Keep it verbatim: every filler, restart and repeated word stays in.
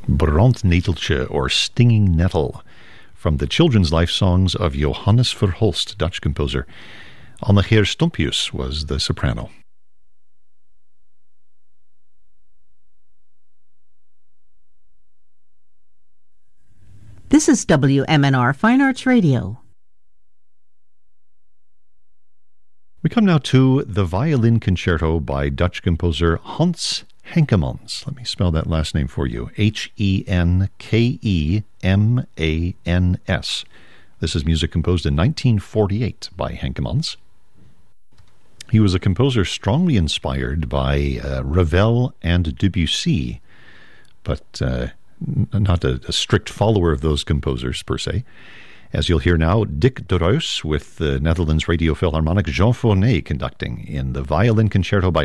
Brandneteltje, or Stinging Nettle, from the children's life songs of Johannes Verhulst, Dutch composer. Annegeer Stompius was the soprano. This is W M N R Fine Arts Radio. We come now to the Violin Concerto by Dutch composer Hans Henkemans. Let me spell that last name for you. H E N K E M A N S. This is music composed in nineteen forty-eight by Henkemans. He was a composer strongly inspired by uh, Ravel and Debussy, but uh, n- not a, a strict follower of those composers per se. As you'll hear now, Dick de Roos with the Netherlands Radio Philharmonic Jean Fournet conducting in the Violin Concerto by